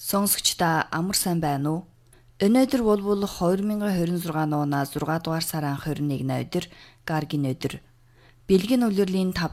Сонсогчдаа амар сайн байна уу? Өнөөдөр бол 2026 оноо 6 дугаар сарын 21-ний өдөр Гаргийн өдөр. Бэлгийн улирлын 5